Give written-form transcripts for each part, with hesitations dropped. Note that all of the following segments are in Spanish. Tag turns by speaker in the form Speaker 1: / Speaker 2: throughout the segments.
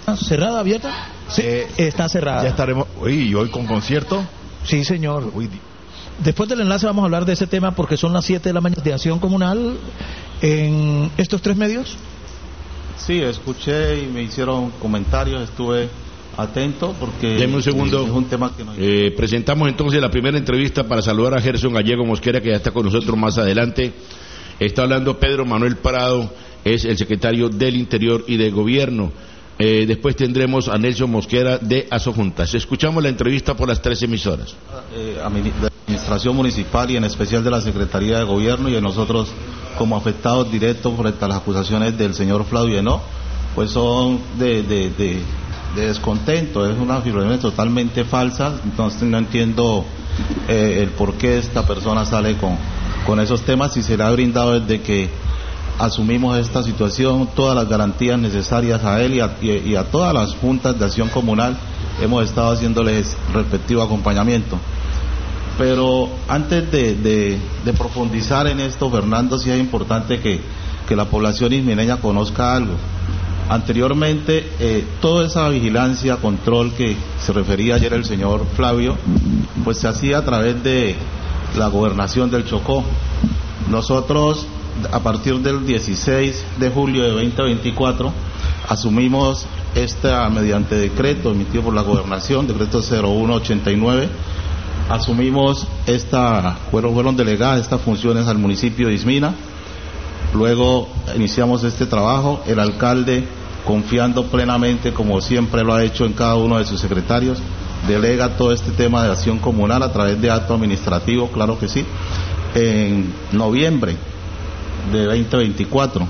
Speaker 1: ¿Cerrada, abierta? Sí, está cerrada.
Speaker 2: Ya estaremos. ¿Y hoy con concierto?
Speaker 1: Sí, señor. Después del enlace vamos a hablar de ese tema porque son las 7 de la mañana de Acción Comunal en estos 3 medios.
Speaker 3: Sí, escuché y me hicieron comentarios, estuve atento porque
Speaker 4: Deme un segundo.
Speaker 3: Es un tema que nos...
Speaker 4: presentamos entonces la primera entrevista para saludar a Gerson Gallego Mosquera, que ya está con nosotros más adelante. Está hablando Pedro Manuel Prado, es el secretario del Interior y de Gobierno. Después tendremos a Nelson Mosquera de Asojuntas. Escuchamos la entrevista por las 3 emisoras.
Speaker 3: De la Administración Municipal y en especial de la Secretaría de Gobierno y de nosotros como afectados directos frente a las acusaciones del señor Flavio Henao, pues son de descontento, es una afirmación totalmente falsa, entonces no entiendo el por qué esta persona sale con esos temas y se le ha brindado desde que asumimos esta situación todas las garantías necesarias a él y a todas las juntas de acción comunal. Hemos estado haciéndoles respectivo acompañamiento. Pero antes de profundizar en esto, Fernando, sí es importante que la población ismeneña conozca algo. Anteriormente, toda esa vigilancia, control que se refería ayer el señor Flavio, pues se hacía a través de la gobernación del Chocó. Nosotros, a partir del 16 de julio de 2024, asumimos mediante decreto emitido por la gobernación, decreto 0189, asumimos fueron delegadas estas funciones al municipio de Ismina. Luego iniciamos este trabajo, el alcalde, confiando plenamente, como siempre lo ha hecho en cada uno de sus secretarios, delega todo este tema de acción comunal a través de acto administrativo, claro que sí, en noviembre de 2024.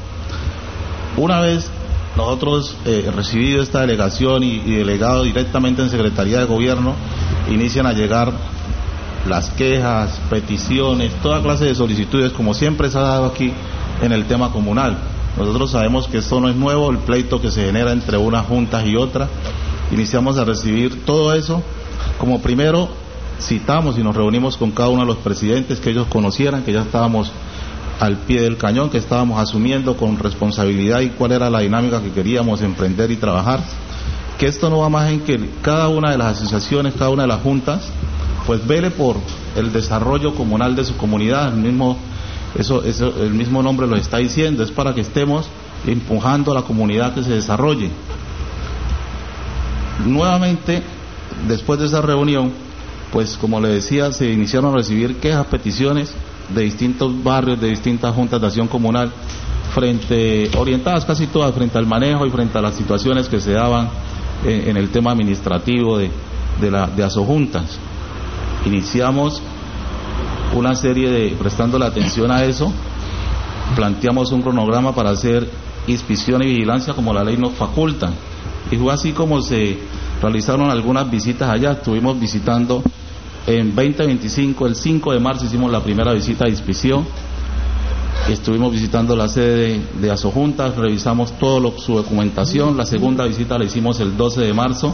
Speaker 3: Una vez nosotros recibido esta delegación y delegado directamente en Secretaría de Gobierno, inician a llegar las quejas, peticiones, toda clase de solicitudes, como siempre se ha dado aquí en el tema comunal. Nosotros sabemos que esto no es nuevo, el pleito que se genera entre unas juntas y otras. Iniciamos a recibir todo eso, como primero citamos y nos reunimos con cada uno de los presidentes, que ellos conocieran que ya estábamos al pie del cañón, que estábamos asumiendo con responsabilidad y cuál era la dinámica que queríamos emprender y trabajar, que esto no va más en que cada una de las asociaciones, cada una de las juntas, pues vele por el desarrollo comunal de su comunidad. El mismo nombre lo está diciendo, es para que estemos empujando a la comunidad que se desarrolle. Nuevamente, después de esa reunión, pues como le decía, se iniciaron a recibir quejas, peticiones de distintos barrios, de distintas juntas de acción comunal, orientadas casi todas frente al manejo y frente a las situaciones que se daban en el tema administrativo de asojuntas. Iniciamos una serie prestándole atención a eso, planteamos un cronograma para hacer inspección y vigilancia como la ley nos faculta, y fue así como se realizaron algunas visitas allá. Estuvimos visitando en 2025, el 5 de marzo hicimos la primera visita de inspección, estuvimos visitando la sede de Asojuntas, revisamos su documentación. La segunda visita la hicimos el 12 de marzo,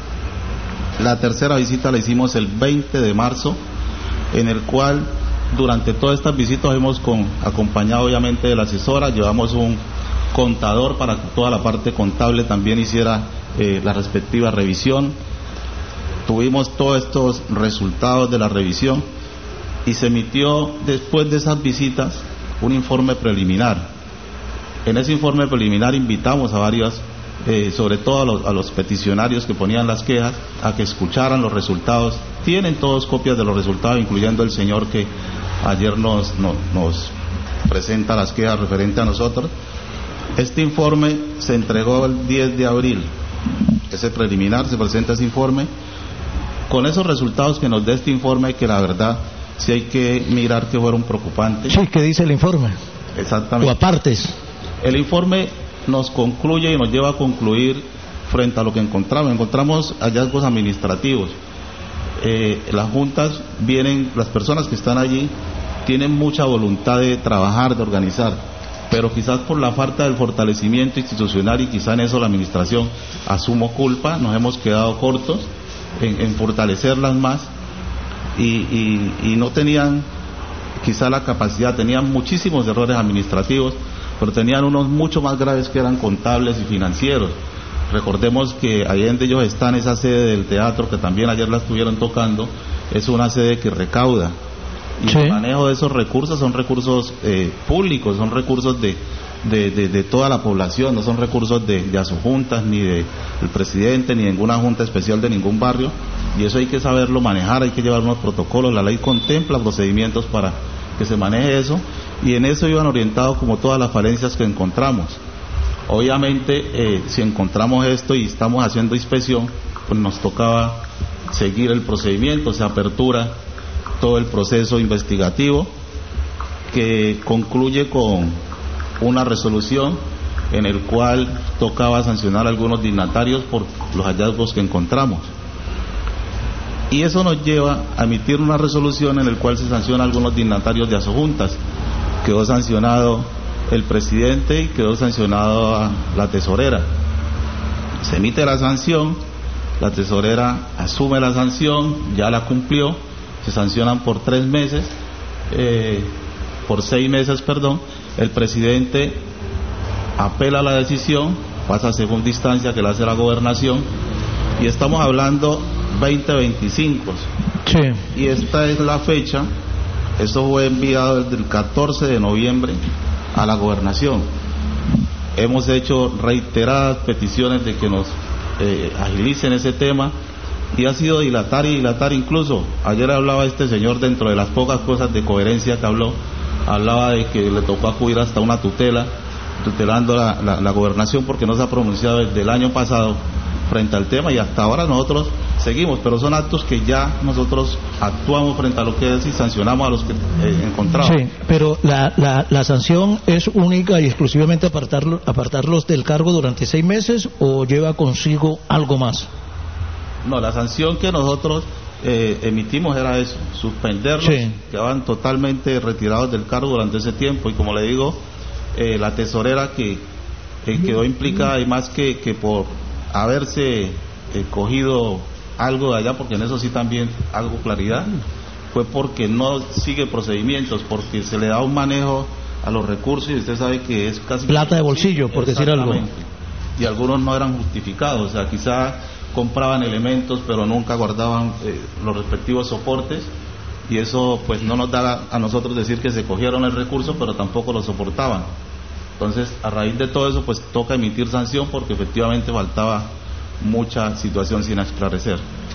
Speaker 3: la tercera visita la hicimos el 20 de marzo, en el cual durante todas estas visitas hemos acompañado obviamente de la asesora, llevamos un contador para que toda la parte contable también hiciera la respectiva revisión. Tuvimos todos estos resultados de la revisión y se emitió después de esas visitas un informe preliminar. En ese informe preliminar invitamos a varios, sobre todo a los peticionarios que ponían las quejas, a que escucharan los resultados. Tienen todos copias de los resultados, incluyendo el señor que ayer nos presenta las quejas referente a nosotros. Este informe se entregó el 10 de abril, ese preliminar, se presenta ese informe. Con esos resultados que nos dé este informe, que la verdad sí hay que mirar que fueron preocupantes.
Speaker 1: Sí, ¿qué dice el informe?
Speaker 3: Exactamente.
Speaker 1: O apartes.
Speaker 3: El informe nos concluye y nos lleva a concluir frente a lo que encontramos hallazgos administrativos. Las juntas las personas que están allí tienen mucha voluntad de trabajar, de organizar, pero quizás por la falta del fortalecimiento institucional, y quizá en eso la administración, asumo culpa, nos hemos quedado cortos en fortalecerlas más, y no tenían quizá la capacidad, tenían muchísimos errores administrativos, pero tenían unos mucho más graves que eran contables y financieros. Recordemos que ahí donde ellos están, esa sede del teatro, que también ayer la estuvieron tocando, es una sede que recauda. Y sí, el manejo de esos recursos son recursos públicos, son recursos de toda la población, no son recursos de asujuntas, ni del presidente, ni de ninguna junta especial de ningún barrio, y eso hay que saberlo manejar, hay que llevar unos protocolos, la ley contempla procedimientos para que se maneje eso, y en eso iban orientados como todas las falencias que encontramos. Obviamente, si encontramos esto y estamos haciendo inspección, pues nos tocaba seguir el procedimiento, se apertura todo el proceso investigativo que concluye con una resolución en el cual tocaba sancionar a algunos dignatarios por los hallazgos que encontramos. Y eso nos lleva a emitir una resolución en el cual se sanciona a algunos dignatarios de asojuntas. Quedó sancionado el presidente y quedó sancionado a la tesorera. Se emite la sanción, la tesorera asume la sanción, ya la cumplió, se sancionan por 3 meses, por 6 meses, perdón. El presidente apela a la decisión, pasa a segunda instancia que la hace la gobernación, y estamos hablando 2025.
Speaker 1: Sí.
Speaker 3: Y esta es la fecha, esto fue enviado desde el 14 de noviembre a la gobernación. Hemos hecho reiteradas peticiones de que nos agilicen ese tema, y ha sido dilatar y dilatar. Incluso ayer hablaba este señor, dentro de las pocas cosas de coherencia que hablaba de que le tocó acudir hasta una tutela, tutelando la gobernación, porque no se ha pronunciado desde el año pasado frente al tema, y hasta ahora nosotros seguimos, pero son actos que ya nosotros actuamos frente a lo que es y sancionamos a los que encontramos.
Speaker 1: Sí, pero la sanción es única y exclusivamente apartarlos del cargo durante 6 meses, ¿o lleva consigo algo más?
Speaker 3: No, la sanción que nosotros emitimos era eso, suspenderlos, sí, quedaban totalmente retirados del cargo durante ese tiempo, y como le digo, la tesorera que quedó implicada, y más que por haberse cogido algo de allá, porque en eso sí también algo claridad, fue porque no sigue procedimientos, porque se le da un manejo a los recursos, y usted sabe que es casi
Speaker 1: plata de bolsillo, por decir algo,
Speaker 3: y algunos no eran justificados, o sea, quizá compraban elementos pero nunca guardaban los respectivos soportes, y eso pues no nos da a nosotros decir que se cogieron el recurso, pero tampoco lo soportaban. Entonces, a raíz de todo eso, pues toca emitir sanción, porque efectivamente faltaba mucha situación sin esclarecer.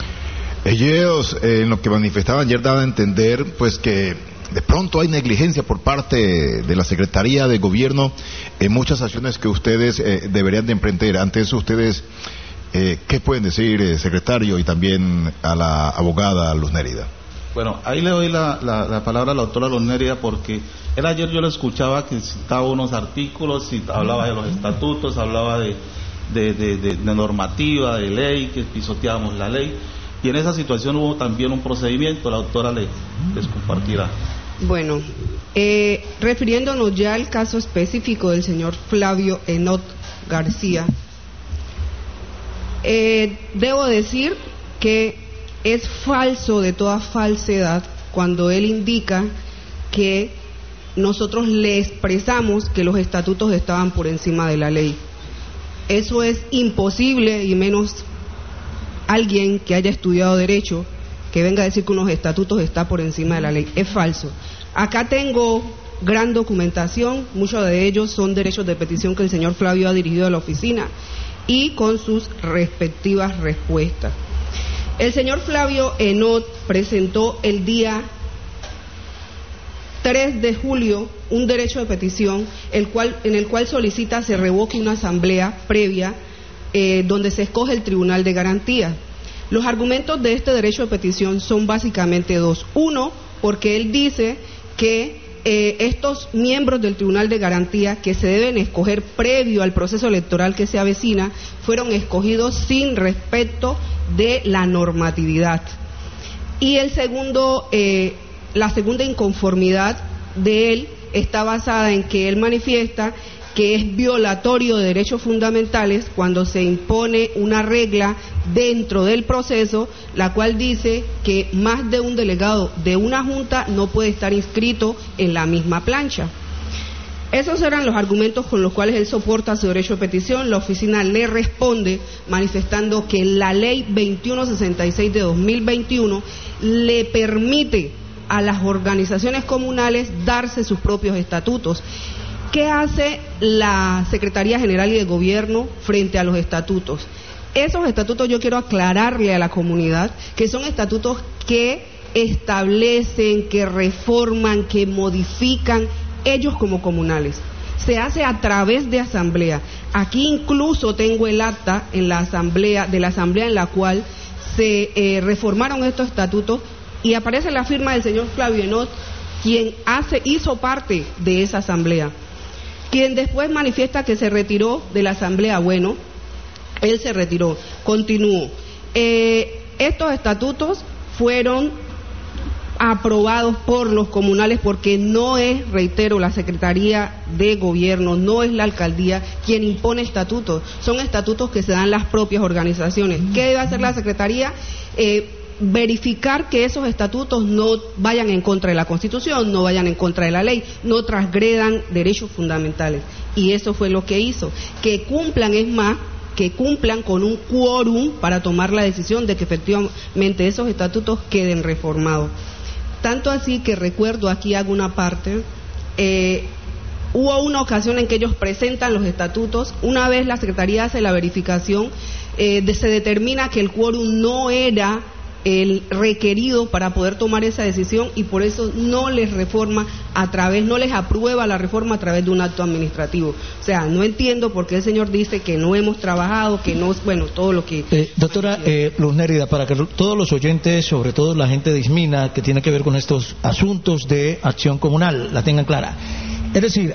Speaker 2: Ellos, en lo que manifestaban ayer, daban a entender pues que de pronto hay negligencia por parte de la Secretaría de Gobierno en muchas acciones que ustedes deberían de emprender. Ante eso, ustedes, ¿qué pueden decir, secretario, y también a la abogada Luz Nérida?
Speaker 3: Bueno, ahí le doy la palabra a la doctora Luz Nérida, porque él ayer yo lo escuchaba que citaba unos artículos, hablaba de los estatutos, hablaba de normativa, de ley, que pisoteábamos la ley, y en esa situación hubo también un procedimiento. La doctora les compartirá.
Speaker 5: Bueno, refiriéndonos ya al caso específico del señor Flavio Enot García, debo decir que es falso de toda falsedad cuando él indica que nosotros le expresamos que los estatutos estaban por encima de la ley. Eso es imposible, y menos alguien que haya estudiado derecho que venga a decir que unos estatutos están por encima de la ley. Es falso. Acá tengo gran documentación, muchos de ellos son derechos de petición que el señor Flavio ha dirigido a la oficina, y con sus respectivas respuestas. El señor Flavio Enot presentó el día 3 de julio un derecho de petición en el cual solicita se revoque una asamblea previa donde se escoge el Tribunal de Garantía. Los argumentos de este derecho de petición son básicamente 2. Uno, porque él dice que estos miembros del Tribunal de Garantía, que se deben escoger previo al proceso electoral que se avecina, fueron escogidos sin respeto de la normatividad. Y el segundo, la segunda inconformidad de él está basada en que él manifiesta que es violatorio de derechos fundamentales cuando se impone una regla dentro del proceso, la cual dice que más de un delegado de una junta no puede estar inscrito en la misma plancha. Esos eran los argumentos con los cuales él soporta su derecho de petición. La oficina le responde manifestando que la ley 2166 de 2021 le permite a las organizaciones comunales darse sus propios estatutos. ¿Qué hace la Secretaría General y de Gobierno frente a los estatutos? Esos estatutos, yo quiero aclararle a la comunidad que son estatutos que establecen, que reforman, que modifican ellos como comunales. Se hace a través de asamblea. Aquí incluso tengo el acta en la asamblea, de la asamblea en la cual se reformaron estos estatutos, y aparece la firma del señor Flavio Enot, quien hizo parte de esa asamblea, quien después manifiesta que se retiró de la asamblea. Bueno, él se retiró, continuó. Estos estatutos fueron aprobados por los comunales, porque no es, reitero, la Secretaría de Gobierno, no es la alcaldía quien impone estatutos, son estatutos que se dan las propias organizaciones. ¿Qué debe hacer la Secretaría? Verificar que esos estatutos no vayan en contra de la Constitución, no vayan en contra de la ley, no transgredan derechos fundamentales. Y eso fue lo que hizo. Que cumplan, es más, que cumplan con un quórum para tomar la decisión de que efectivamente esos estatutos queden reformados. Tanto así que recuerdo, aquí hago una parte, hubo una ocasión en que ellos presentan los estatutos. Una vez la Secretaría hace la verificación, se determina que el quórum no era el requerido para poder tomar esa decisión, y por eso no les no les aprueba la reforma a través de un acto administrativo. O sea, no entiendo por qué el señor dice que no hemos trabajado, que no, bueno, todo lo que...
Speaker 1: Doctora Luz Nérida, para que todos los oyentes, sobre todo la gente de ISMINA, que tiene que ver con estos asuntos de acción comunal, la tengan clara. Es decir,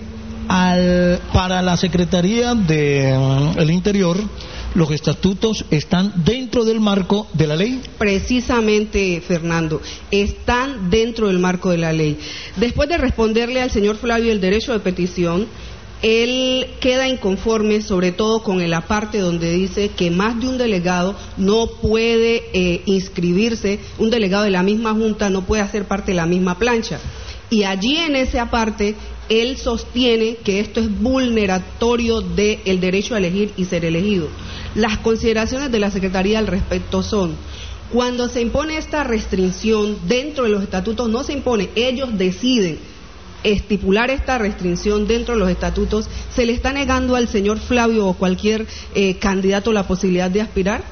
Speaker 1: para la Secretaría del Interior, los estatutos están dentro del marco de la ley.
Speaker 5: Precisamente, Fernando, están dentro del marco de la ley. Después de responderle al señor Flavio el derecho de petición, él queda inconforme, sobre todo con la parte donde dice que más de un delegado no puede inscribirse, un delegado de la misma junta no puede hacer parte de la misma plancha. Y allí en esa parte él sostiene que esto es vulneratorio del derecho a elegir y ser elegido. Las consideraciones de la Secretaría al respecto son: cuando se impone esta restricción dentro de los estatutos, no se impone, ellos deciden estipular esta restricción dentro de los estatutos, ¿se le está negando al señor Flavio o cualquier candidato la posibilidad de aspirar?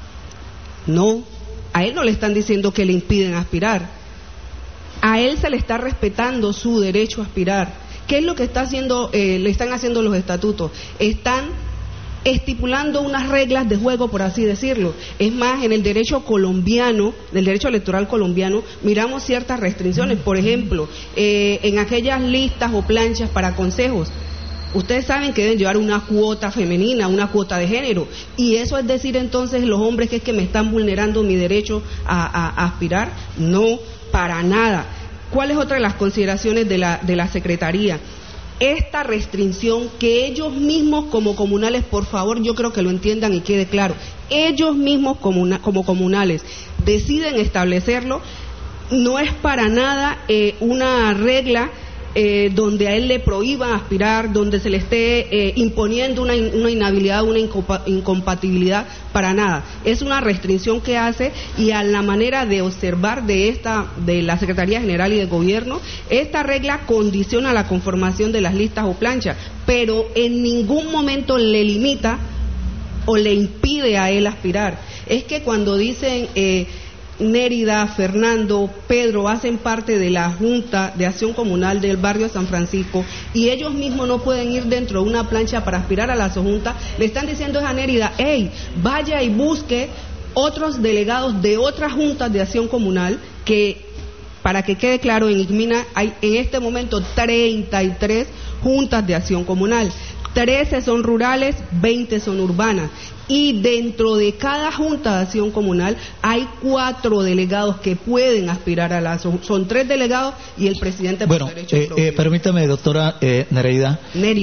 Speaker 5: No, a él no le están diciendo que le impiden aspirar, a él se le está respetando su derecho a aspirar. ¿Qué es lo que le están haciendo los estatutos? Están estipulando unas reglas de juego, por así decirlo. Es más, en el derecho colombiano, del derecho electoral colombiano, miramos ciertas restricciones. Por ejemplo, en aquellas listas o planchas para consejos, ustedes saben que deben llevar una cuota femenina, una cuota de género, y eso es decir entonces los hombres que es que me están vulnerando mi derecho a aspirar. No, para nada. ¿Cuál es otra de las consideraciones de la Secretaría? Esta restricción que ellos mismos como comunales, por favor, yo creo que lo entiendan y quede claro, ellos mismos como comunales deciden establecerlo, no es para nada una regla donde a él le prohíban aspirar, donde se le esté imponiendo una inhabilidad, una incompatibilidad, para nada. Es una restricción que hace, y a la manera de observar de la Secretaría General y de Gobierno, esta regla condiciona la conformación de las listas o planchas, pero en ningún momento le limita o le impide a él aspirar. Es que cuando dicen Nérida, Fernando, Pedro hacen parte de la Junta de Acción Comunal del barrio San Francisco y ellos mismos no pueden ir dentro de una plancha para aspirar a la sojunta, le están diciendo a Nérida: hey, vaya y busque otros delegados de otras juntas de acción comunal, que, para que quede claro, en ICMINA hay en este momento 33 juntas de acción comunal, 13 son rurales, 20 son urbanas. Y dentro de cada junta de acción comunal hay 4 delegados que pueden aspirar a la... Son 3 delegados y el presidente por derecho propio.
Speaker 1: Permítame, doctora Nérida,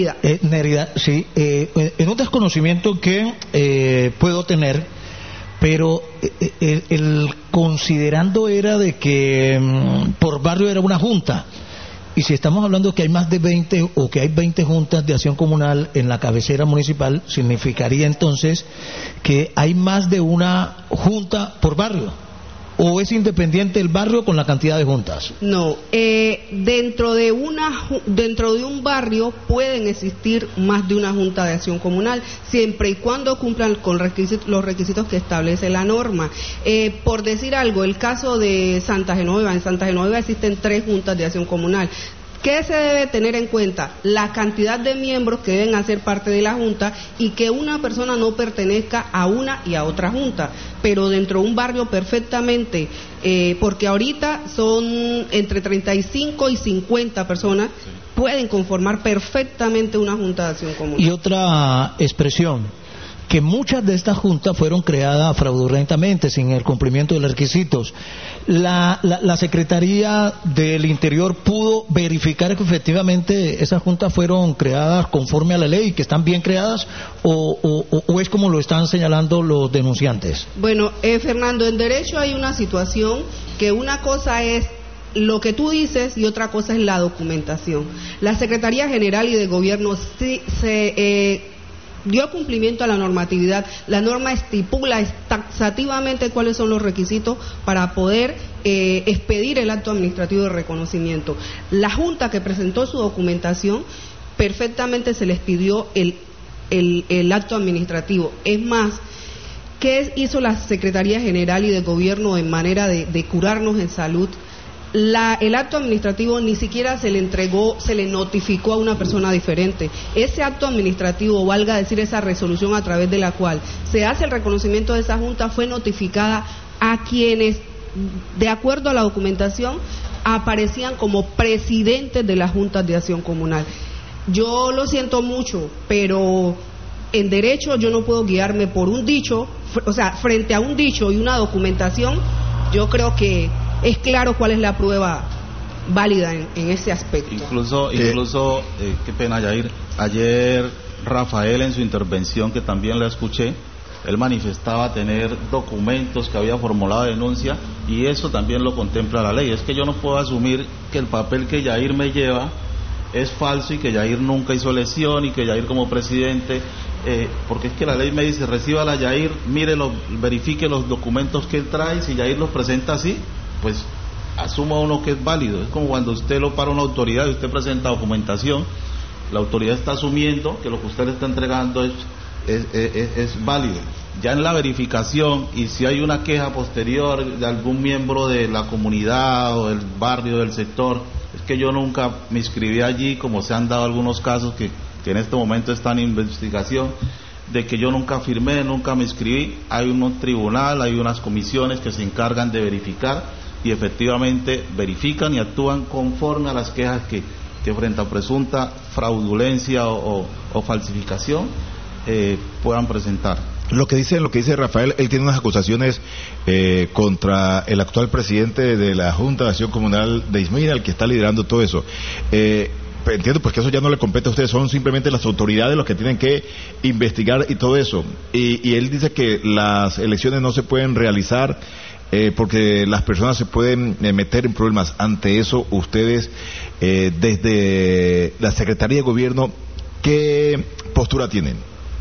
Speaker 1: sí, en un desconocimiento que puedo tener, pero el considerando era de que por barrio era una junta, Y si estamos hablando que hay más de 20 o que hay 20 juntas de acción comunal en la cabecera municipal, significaría entonces que hay más de una junta por barrio. ¿O es independiente el barrio con la cantidad de juntas?
Speaker 5: No, dentro de un barrio pueden existir más de una junta de acción comunal, siempre y cuando cumplan con los requisitos que establece la norma. Por decir algo, el caso de Santa Genoveva, en Santa Genoveva existen 3 juntas de acción comunal. ¿Qué se debe tener en cuenta? La cantidad de miembros que deben hacer parte de la junta y que una persona no pertenezca a una y a otra junta, pero dentro de un barrio perfectamente, porque ahorita son entre 35 y 50 personas, pueden conformar perfectamente una junta de acción comunal.
Speaker 1: Y otra expresión, que muchas de estas juntas fueron creadas fraudulentamente, sin el cumplimiento de los requisitos. La Secretaría del Interior pudo verificar que efectivamente esas juntas fueron creadas conforme a la ley, que están bien creadas, o es como lo están señalando los denunciantes.
Speaker 5: Bueno, Fernando, en derecho hay una situación que una cosa es lo que tú dices y otra cosa es la documentación. La Secretaría General y de Gobierno dio cumplimiento a la normatividad. La norma estipula taxativamente cuáles son los requisitos para poder expedir el acto administrativo de reconocimiento. La Junta que presentó su documentación, perfectamente se les pidió el acto administrativo. Es más, ¿qué hizo la Secretaría General y de Gobierno en manera de curarnos en salud? El acto administrativo ni siquiera se le entregó, se le notificó a una persona diferente. Ese acto administrativo, valga decir esa resolución a través de la cual se hace el reconocimiento de esa junta, fue notificada a quienes, de acuerdo a la documentación, aparecían como presidentes de las juntas de acción comunal. Yo lo siento mucho, pero en derecho yo no puedo guiarme por un dicho, o sea, frente a un dicho y una documentación, yo creo que es claro cuál es la prueba válida en ese aspecto.
Speaker 3: Incluso qué pena, Yair, ayer Rafael en su intervención, que también la escuché, él manifestaba tener documentos que había formulado denuncia, y eso también lo contempla la ley. Es que yo no puedo asumir que el papel que Yair me lleva es falso y que Yair nunca hizo lesión y que Yair como presidente, porque es que la ley me dice, recíbala Yair, verifique los documentos que él trae, si Yair los presenta así, pues asuma uno que es válido. Es como cuando usted lo para una autoridad y usted presenta documentación, la autoridad está asumiendo que lo que usted le está entregando es válido. Ya en la verificación, y si hay una queja posterior de algún miembro de la comunidad o del barrio, del sector, es que yo nunca me inscribí allí, como se han dado algunos casos que en este momento están en investigación, de que yo nunca firmé, nunca me inscribí. Hay un tribunal, hay unas comisiones que se encargan de verificar, y efectivamente verifican y actúan conforme a las quejas que frente a presunta fraudulencia o falsificación puedan presentar.
Speaker 2: Lo que dice Rafael, él tiene unas acusaciones contra el actual presidente de la Junta de Acción Comunal de Ismina, el que está liderando todo eso. Entiendo pues que eso ya no le compete a ustedes, son simplemente las autoridades los que tienen que investigar y todo eso. Y él dice que las elecciones no se pueden realizar porque las personas se pueden meter en problemas. Ante eso, ustedes, desde la Secretaría de Gobierno, ¿qué postura tienen?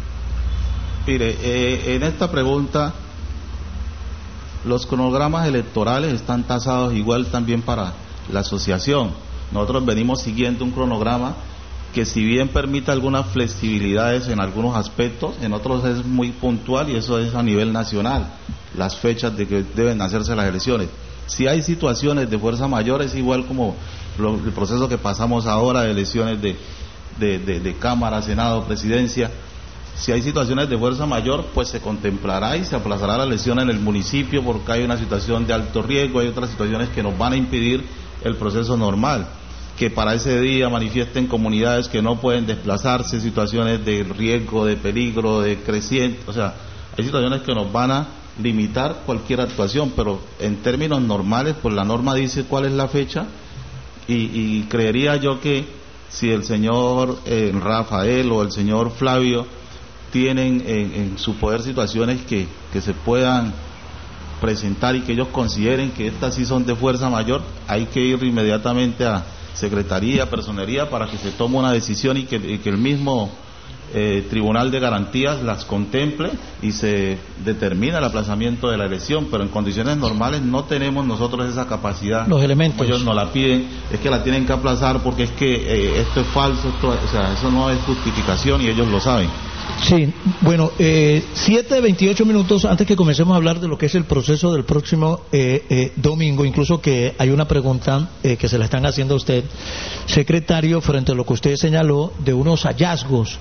Speaker 3: Mire, en esta pregunta, los cronogramas electorales están tasados igual también para la asociación. Nosotros venimos siguiendo un cronograma que, si bien permite algunas flexibilidades en algunos aspectos, en otros es muy puntual, y eso es a nivel nacional, las fechas de que deben hacerse las elecciones. Si hay situaciones de fuerza mayor, es igual como el proceso que pasamos ahora de elecciones de Cámara, Senado, Presidencia. Si hay situaciones de fuerza mayor, pues se contemplará y se aplazará la elección en el municipio, porque hay una situación de alto riesgo, hay otras situaciones que nos van a impedir el proceso normal, que para ese día manifiesten comunidades que no pueden desplazarse, situaciones de riesgo, de peligro, de creciente, o sea, hay situaciones que nos van a limitar cualquier actuación, pero en términos normales, pues la norma dice cuál es la fecha, y creería yo que si el señor Rafael o el señor Flavio tienen en su poder situaciones que se puedan presentar y que ellos consideren que estas sí son de fuerza mayor, hay que ir inmediatamente a secretaría, personería, para que se tome una decisión y que el mismo Tribunal de Garantías las contemple y se determina el aplazamiento de la elección, pero en condiciones normales no tenemos nosotros esa capacidad.
Speaker 1: Los elementos.
Speaker 3: Ellos nos la piden, es que la tienen que aplazar porque es que esto es falso, o sea, eso no es justificación y ellos lo saben.
Speaker 1: Sí, bueno, 7:28 minutos antes que comencemos a hablar de lo que es el proceso del próximo domingo, incluso que hay una pregunta que se la están haciendo a usted, secretario, frente a lo que usted señaló de unos hallazgos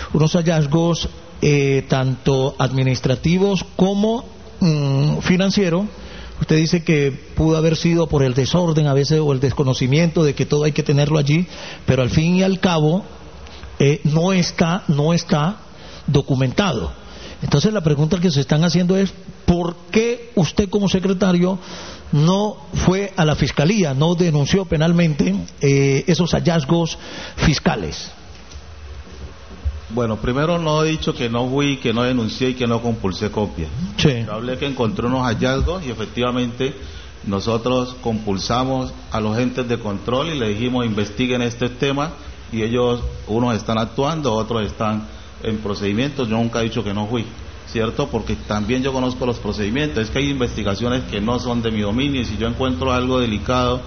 Speaker 1: tanto administrativos como financieros. Usted dice que pudo haber sido por el desorden a veces o el desconocimiento de que todo hay que tenerlo allí, pero al fin y al cabo no está documentado. Entonces la pregunta que se están haciendo es ¿por qué usted como secretario no fue a la fiscalía, no denunció penalmente esos hallazgos fiscales?
Speaker 3: Bueno, primero no he dicho que no fui, que no denuncié y que no compulsé copia.
Speaker 1: Sí.
Speaker 3: Yo hablé que encontré unos hallazgos y efectivamente nosotros compulsamos a los entes de control y le dijimos investiguen este tema y ellos, unos están actuando, otros están en procedimientos. Yo nunca he dicho que no fui, ¿cierto? Porque también yo conozco los procedimientos. Es que hay investigaciones que no son de mi dominio y si yo encuentro algo delicado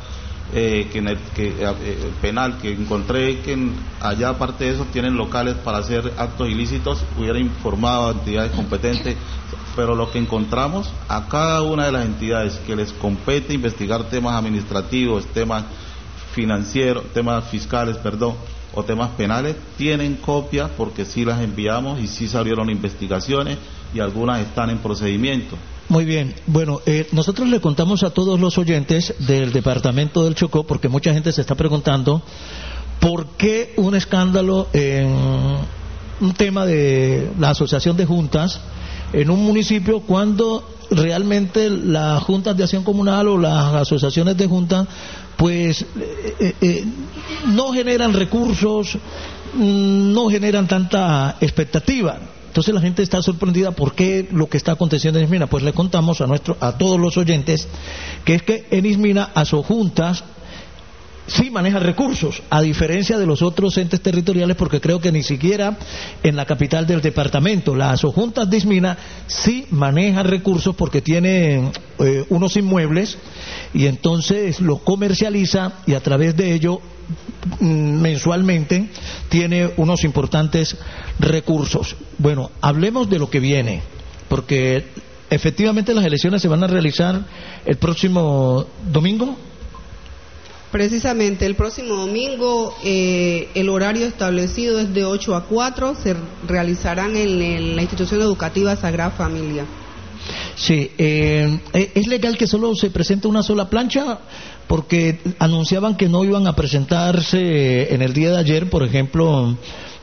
Speaker 3: penal, que encontré que allá aparte de eso tienen locales para hacer actos ilícitos, hubiera informado a entidades competentes, pero lo que encontramos a cada una de las entidades que les compete investigar temas administrativos, temas financieros, temas fiscales, o temas penales, tienen copia porque sí las enviamos y sí se abrieron investigaciones y algunas están en procedimiento.
Speaker 1: Muy bien, bueno, nosotros le contamos a todos los oyentes del departamento del Chocó, porque mucha gente se está preguntando por qué un escándalo en un tema de la asociación de juntas en un municipio cuando realmente las juntas de acción comunal o las asociaciones de juntas pues no generan recursos, no generan tanta expectativa. Entonces la gente está sorprendida por qué lo que está aconteciendo en Ismina. Pues le contamos a todos los oyentes que es que en Ismina Asojuntas sí maneja recursos, a diferencia de los otros entes territoriales, porque creo que ni siquiera en la capital del departamento, la Asojuntas de Ismina sí maneja recursos porque tiene unos inmuebles y entonces lo comercializa y a través de ello mensualmente tiene unos importantes recursos. Bueno, hablemos de lo que viene, porque efectivamente las elecciones se van a realizar el próximo domingo.
Speaker 5: Precisamente el próximo domingo el horario establecido es de 8 a 4, se realizarán en la institución educativa Sagrada Familia.
Speaker 1: Sí, ¿es legal que solo se presente una sola plancha? Porque anunciaban que no iban a presentarse en el día de ayer, por ejemplo,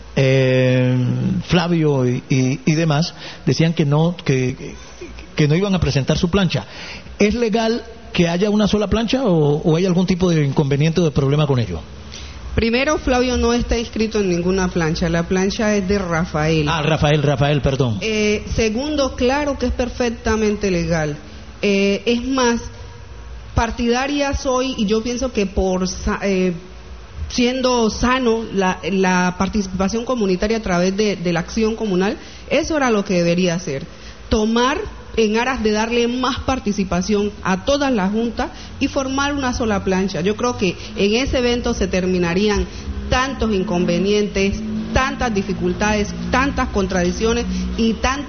Speaker 1: Flavio y demás, decían que no iban a presentar su plancha. ¿Es legal que haya una sola plancha o hay algún tipo de inconveniente o de problema con ello?
Speaker 5: Primero, Flavio no está inscrito en ninguna plancha, la plancha es de Rafael.
Speaker 1: Rafael, perdón.
Speaker 5: Segundo, claro que es perfectamente legal. Es más, partidaria soy y yo pienso que por siendo sano la participación comunitaria a través de la acción comunal, eso era lo que debería hacer. Tomar en aras de darle más participación a todas las juntas y formar una sola plancha. Yo creo que en ese evento se terminarían tantos inconvenientes, tantas dificultades, tantas contradicciones y tantas